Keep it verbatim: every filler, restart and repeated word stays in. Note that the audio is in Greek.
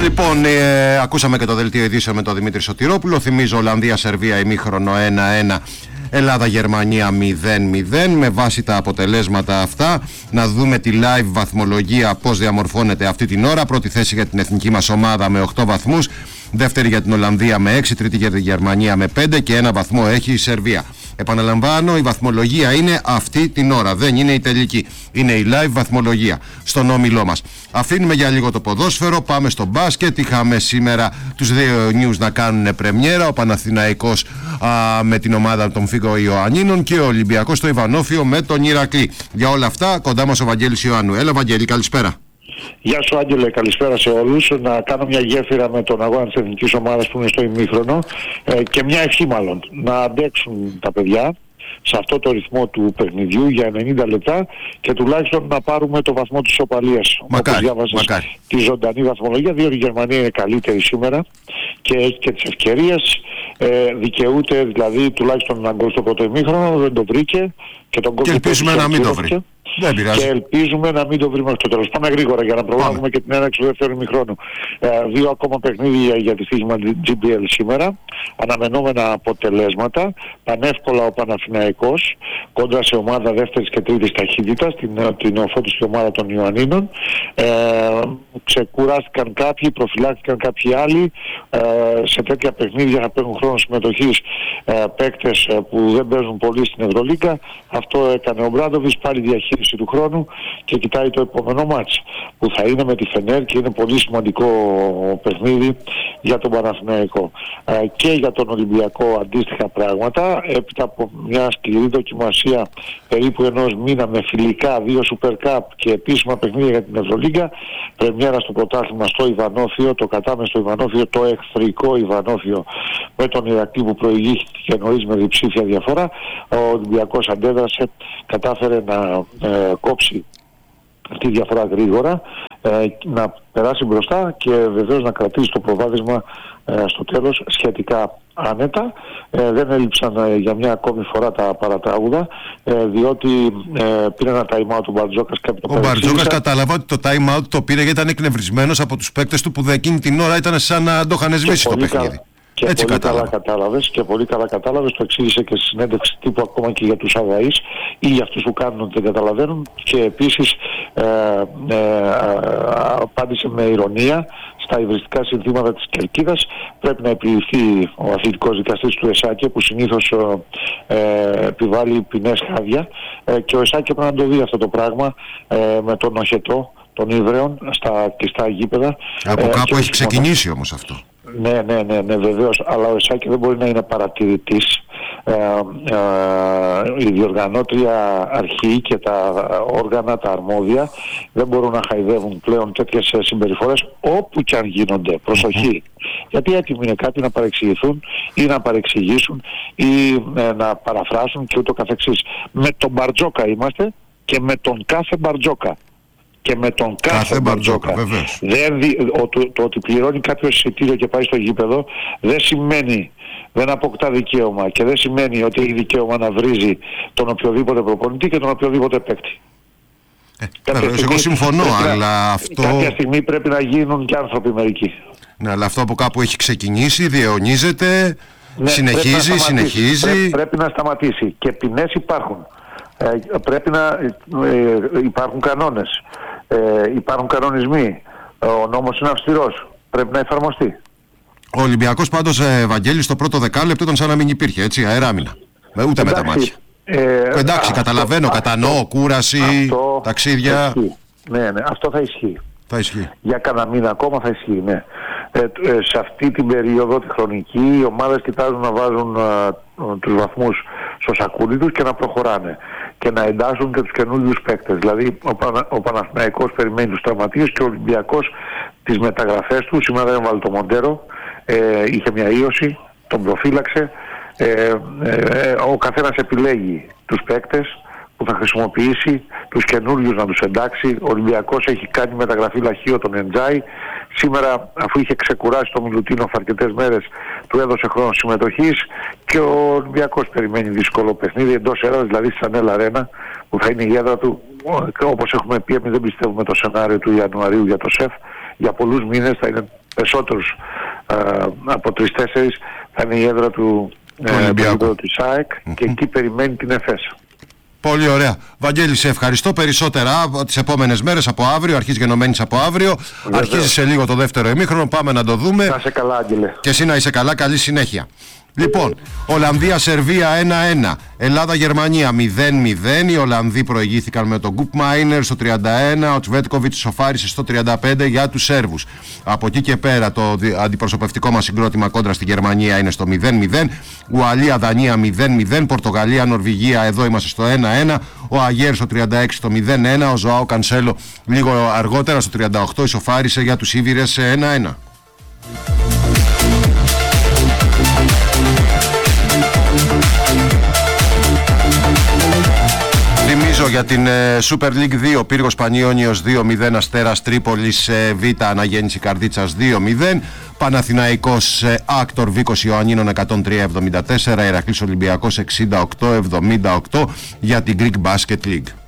Λοιπόν, ε, ακούσαμε και το δελτίο ειδήσεων με τον Δημήτρη Σωτηρόπουλο. Θυμίζω Ολλανδία-Σερβία ημίχρονο ένα ένα, Ελλάδα-Γερμανία μηδέν μηδέν. Με βάση τα αποτελέσματα αυτά, να δούμε τη live βαθμολογία πώς διαμορφώνεται αυτή την ώρα. Πρώτη θέση για την εθνική μας ομάδα με οκτώ βαθμούς. Δεύτερη για την Ολλανδία με έξι, τρίτη για την Γερμανία με πέντε και ένα βαθμό έχει η Σερβία. Επαναλαμβάνω, η βαθμολογία είναι αυτή την ώρα, δεν είναι η τελική. Είναι η live βαθμολογία στον όμιλό μας. Αφήνουμε για λίγο το ποδόσφαιρο, πάμε στο μπάσκετ. Είχαμε σήμερα τους δύο news να κάνουν πρεμιέρα. Ο Παναθηναϊκός α, με την ομάδα των Φίγκο Ιωαννίνων και ο Ολυμπιακός στο Ιβανόφιο με τον Ηρακλή. Για όλα αυτά, κοντά μας ο Βαγγέλης Ιωάννου. Έλα Βαγγέλη, καλησπέρα. Γεια σου Άγγελε, καλησπέρα σε όλους. Να κάνω μια γέφυρα με τον αγώνα της εθνικής ομάδας που είναι στο ημίχρονο ε, και μια ευχή μάλλον να αντέξουν τα παιδιά σε αυτό το ρυθμό του παιχνιδιού για ενενήντα λεπτά και τουλάχιστον να πάρουμε το βαθμό της ισοπαλίας. Μακάρι, όπως διάβαζες μακάρι. Τη ζωντανή βαθμολογία, διότι η Γερμανία είναι καλύτερη σήμερα και έχει και τις ευκαιρίες. Ε, δικαιούται δηλαδή τουλάχιστον έναν γκολ στο πρώτο ημίχρονο, δεν το βρήκε και τον γκολ. Και ελπίζουμε να μην το βρει. Δεν πειράζει. Και ελπίζουμε να μην το βρει μέχρι το τέλος. Πάμε γρήγορα για να προλάβουμε και την έναρξη του δεύτερου ημιχρόνου. Ε, δύο ακόμα παιχνίδια για τη στοίχημα τζι μπι ελ σήμερα. Αναμενόμενα αποτελέσματα. Πανεύκολα ο Παναθηναϊκός κόντρα σε ομάδα δεύτερης και τρίτης ταχύτητας, την, την νεοφώτιστη ομάδα των Ιωαννίνων. Ε, ξεκουράστηκαν κάποιοι, προφυλάχθηκαν κάποιοι άλλοι. Ε, σε τέτοια παιχνίδια θα παίρνουν χρόνο συμμετοχής ε, παίκτες που δεν παίζουν πολύ στην Ευρωλίγκα. Αυτό έκανε ο Μπράντοβιτς, πάλι διαχείριση του χρόνου και κοιτάει το επόμενο μάτς που θα είναι με τη Φενέρ και είναι πολύ σημαντικό παιχνίδι για τον Παναθηναϊκό ε, και για τον Ολυμπιακό αντίστοιχα πράγματα. Έπειτα από μια σκληρή δοκιμασία περίπου ενός μήνα με φιλικά, δύο Super Cup και επίσημα παιχνίδια για την Ευρωλίγκα, πρεμιέρα στο πρωτάθλημα στο Ιβανόφιο, το κατάμε στο Ιβανόφιο, το εχθρικό Ιβανόφιο με τον Ηρακλή που προηγήθηκε νωρίς με διψήφια διαφορά. Ο Ολυμπιακός αντέδρασε, κατάφερε να ε, κόψει αυτή τη διαφορά γρήγορα, ε, να περάσει μπροστά και βεβαίως να κρατήσει το προβάδισμα ε, στο τέλος σχετικά άνετα. Ε, δεν έλειψαν ε, για μια ακόμη φορά τα παρατράγουδα, ε, διότι ε, πήρε ένα time out του Μπαρτζόκας. Ο Μπαρτζόκας κατάλαβα ότι το time out το πήρε γιατί ήταν εκνευρισμένος από τους παίκτες του που εκείνη την ώρα ήταν σαν να το είχαν σβήσει το παιχνίδι. Και έτσι πολύ κατάλαβα. καλά κατάλαβες και πολύ καλά κατάλαβες, το εξήγησε και στη συνέντευξη τύπου ακόμα και για τους αδαείς ή για αυτούς που κάνουν ότι δεν καταλαβαίνουν και επίσης ε, ε, απάντησε με ηρωνία στα υβριστικά συνθήματα της Κερκίδας. Πρέπει να επιληφθεί ο αθλητικός δικαστής του ΕΣΑΚΕ που συνήθως ε, επιβάλλει ποινές χάδια ε, και ο ΕΣΑΚΕ πρέπει να το δει αυτό το πράγμα ε, με τον οχετό των Ιδραίων στα κλειστά γήπεδα. Από ε, κάπου έχει ξεκινήσει όμως αυτό. Ναι, ναι, ναι, ναι, βεβαίως, αλλά ο ΕΣΑΚΕ δεν μπορεί να είναι παρατηρητής. Ε, ε, η διοργανώτρια αρχή και τα όργανα, τα αρμόδια δεν μπορούν να χαϊδεύουν πλέον τέτοιες συμπεριφορές όπου και αν γίνονται. Προσοχή. Γιατί έτοιμοι είναι κάποιοι να παρεξηγηθούν ή να παρεξηγήσουν ή ε, να παραφράσουν και ούτω καθεξής. Με τον Μπαρτζόκα είμαστε και με τον κάθε Μπαρτζόκα. Και με τον κάθε, κάθε Μπαρτζόκα. Δεν δι... ο, το, το ότι πληρώνει κάποιο εισιτήριο και πάει στο γήπεδο δεν σημαίνει, δεν αποκτά δικαίωμα και δεν σημαίνει ότι έχει δικαίωμα να βρίζει τον οποιοδήποτε προπονητή και τον οποιοδήποτε παίκτη. Ε, βέβαια, εγώ συμφωνώ, πρέπει, αλλά αυτό... Κάποια στιγμή πρέπει να γίνουν και άνθρωποι μερικοί. Ναι, αλλά αυτό από κάπου έχει ξεκινήσει, διαιωνίζεται, ναι, συνεχίζει, πρέπει συνεχίζει. Πρέπει, πρέπει να σταματήσει και ποινές υπάρχουν. Ε, πρέπει να ε, υπάρχουν κανόνες, ε, υπάρχουν κανονισμοί, ο νόμος είναι αυστηρός, πρέπει να εφαρμοστεί. Ο Ολυμπιακός πάντως, ε, Βαγγέλη, στο πρώτο δεκάλεπτο ήταν σαν να μην υπήρχε, έτσι, αεράμινα, με, ούτε εντάξει, με τα μάτια. Ε, εντάξει, αυτό, καταλαβαίνω, αυτό, κατανοώ, κούραση, αυτό, ταξίδια. Ναι, ναι, αυτό θα ισχύει. Θα ισχύει. Για κανένα μήνα ακόμα θα ισχύει, ναι. Ε, ε, σε αυτή την περίοδο τη χρονική οι ομάδες κοιτάζουν να βάζουν ε, τους βαθμούς στο σακούλι τους και να προχωράνε και να εντάσσουν και τους καινούριους παίκτες. Δηλαδή ο, Πανα, ο Παναθηναϊκός περιμένει τους τραυματίες και ο Ολυμπιακός τις μεταγραφές του. Σήμερα δεν έβαλε το Μοντέρο, ε, είχε μια ίωση, τον προφύλαξε. Ε, ε, ε, ο καθένας επιλέγει τους παίκτες που θα χρησιμοποιήσει, τους καινούριους να τους εντάξει. Ο Ολυμπιακός έχει κάνει μεταγραφή Λαχείο τον Εντζάι. Σήμερα, αφού είχε ξεκουράσει το Μιλουτίνοφ αρκετές μέρες, του έδωσε χρόνο συμμετοχής και ο Ολυμπιακός περιμένει δύσκολο παιχνίδι εντός έδρας, δηλαδή στη Σανέλ Αρένα, που θα είναι η έδρα του. Όπως έχουμε πει, εμείς δεν πιστεύουμε το σενάριο του Ιανουαρίου για το ΣΕΦ. Για πολλούς μήνες θα είναι περισσότερους ε, από τρεις-τέσσερις θα είναι η έδρα του Ολυμπιακού της ΑΕΚ mm-hmm. και εκεί περιμένει την ΕΦΕΣ. Πολύ ωραία. Βαγγέλη, σε ευχαριστώ. Περισσότερα τις επόμενες μέρες από αύριο. Αρχίζει γενομένης από αύριο. Βέβαια. Αρχίζει σε λίγο το δεύτερο ημίχρονο. Πάμε να το δούμε. Να είσαι καλά, Άγγελε. Και εσύ να είσαι καλά. Καλή συνέχεια. Λοιπόν, Ολλανδία-Σερβία ένα ένα, Ελλάδα-Γερμανία μηδέν μηδέν. Οι Ολλανδοί προηγήθηκαν με τον Γκουπ Μάινερ στο τριάντα ένα, ο Τσβέτκοβιτς σοφάρισε στο τριάντα πέντε για τους Σέρβους. Από εκεί και πέρα το αντιπροσωπευτικό μας συγκρότημα κόντρα στη Γερμανία είναι στο μηδέν μηδέν. Ουαλία-Δανία μηδέν μηδέν. Πορτογαλία-Νορβηγία, εδώ είμαστε στο ένα ένα. Ο Αγέρ στο τριάντα έξι στο μηδέν ένα. Ο Ζωάο Κανσέλο λίγο αργότερα στο τριάντα οκτώ ισοφάρισε για τους Ήβηρες σε ένα ένα. Θυμίζω για την ε, Super League δύο, Πύργος Πανιόνιος δύο μηδέν, Αστέρας Τρίπολης ε, Β, Αναγέννηση Καρδίτσας δύο μηδέν, Παναθηναϊκός ε, Άκτορ Βίκος Ιωαννίνων εκατόν τρία εβδομήντα τέσσερα, Ηρακλής Ολυμπιακός εξήντα οκτώ εβδομήντα οκτώ για την Greek Basket League.